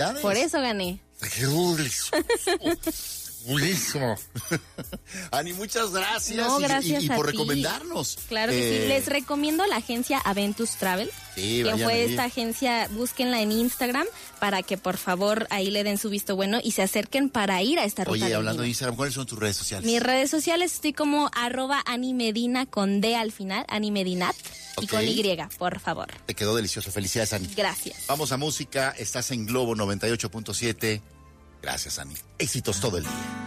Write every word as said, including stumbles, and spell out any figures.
Por eso gané. ¡Qué buenísimo! Buenísimo. Ani, muchas gracias. No, gracias y, y, y a por ti. recomendarnos. Claro que eh, sí. Les recomiendo la agencia Aventus Travel. Sí, que vayan fue ahí. esta agencia, búsquenla en Instagram para que por favor ahí le den su visto bueno y se acerquen para ir a esta ruta. Oye, hablando de de Instagram, ¿cuáles son tus redes sociales? Mis redes sociales estoy como arroba Ani Medina con D al final, Ani Medinat, y Ok. con Y, por favor. Te quedó delicioso. Felicidades, Ani. Gracias. Vamos a música. Estás en Globo noventa y ocho punto siete. Gracias, Ani. Éxitos todo el día.